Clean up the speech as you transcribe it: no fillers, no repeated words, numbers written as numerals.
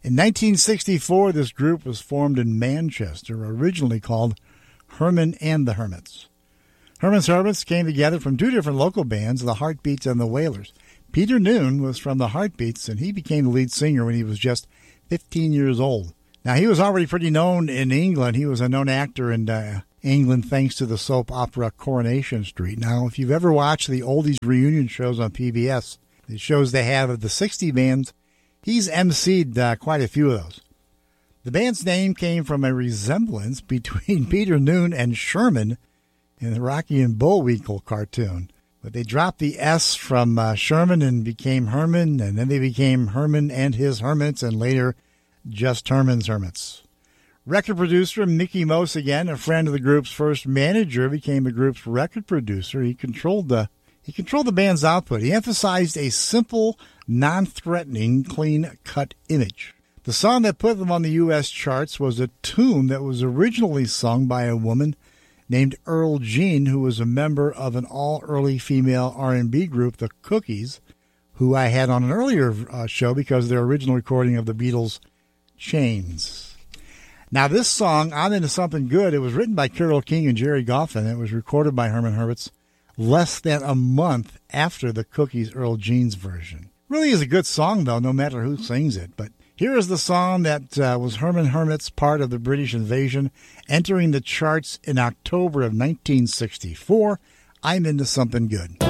In 1964, this group was formed in Manchester, originally called Herman and the Hermits. Herman's Hermits came together from two different local bands, the Heartbeats and the Wailers. Peter Noone was from the Heartbeats, and he became the lead singer when he was just 15 years old. Now, he was already pretty known in England. He was a known actor in England thanks to the soap opera Coronation Street. Now, if you've ever watched the oldies reunion shows on PBS, the shows they have of the 60 bands, he's emceed quite a few of those. The band's name came from a resemblance between Peter Noone and Sherman in the Rocky and Bullwinkle cartoon. But they dropped the S from Sherman and became Herman, and then they became Herman and his Hermits, and later just Herman's Hermits. Record producer Mickey Mose, again, a friend of the group's first manager, became the group's record producer. He controlled the band's output. He emphasized a simple, non-threatening, clean-cut image. The song that put them on the U.S. charts was a tune that was originally sung by a woman named Earl Jean, who was a member of an all-early female R&B group, the Cookies, who I had on an earlier show because of their original recording of the Beatles' Chains. Now, this song, I'm Into Something Good, it was written by Carole King and Jerry Goffin. It was recorded by Herman Hermits less than a month after the Cookies' Earl Jean's version. Really is a good song, though, no matter who sings it. But here is the song that was Herman Hermits' part of the British invasion, entering the charts in October of 1964, I'm Into Something Good.